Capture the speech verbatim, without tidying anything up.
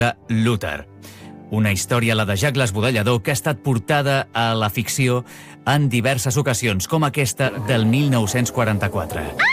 Luther. Una història, la de Jack l'Esbudellador, que ha estat portada a la ficció en diverses ocasions, com aquesta del mil nou-cents quaranta-quatre.